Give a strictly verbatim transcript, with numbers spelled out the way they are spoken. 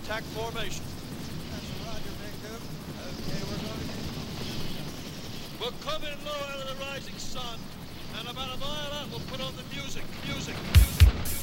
attack formation. That's a Roger, Big Duke. Okay, we're going to get... We'll come in low out of the rising sun, and about a mile out we'll put on the music, music, music, music.